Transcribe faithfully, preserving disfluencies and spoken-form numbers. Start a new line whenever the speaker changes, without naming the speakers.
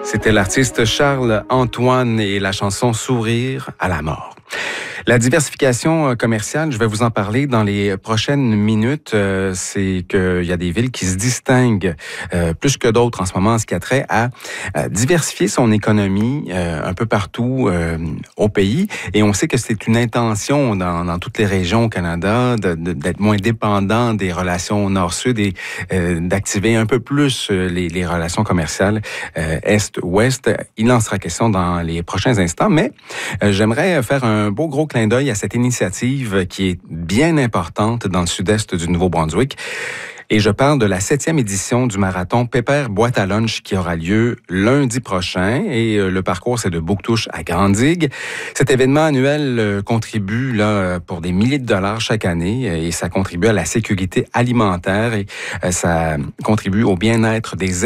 C'était l'artiste Charles Antoine et la chanson Sourire à la mort. La diversification commerciale, je vais vous en parler dans les prochaines minutes. Euh, c'est qu'il y a des villes qui se distinguent euh, plus que d'autres en ce moment en ce qui a trait à, à diversifier son économie euh, un peu partout euh, au pays. Et on sait que c'est une intention dans, dans toutes les régions au Canada de, de, d'être moins dépendant des relations nord-sud et euh, d'activer un peu plus les, les relations commerciales euh, est-ouest. Il en sera question dans les prochains instants, mais euh, j'aimerais faire un beau gros clin d'œil à cette initiative qui est bien importante dans le sud-est du Nouveau-Brunswick. Et je parle de la septième édition du marathon Pépère Boîte à lunch qui aura lieu lundi prochain. Et le parcours, c'est de Bouctouche à Grande-Digue. Cet événement annuel contribue là pour des milliers de dollars chaque année et ça contribue à la sécurité alimentaire et ça contribue au bien-être des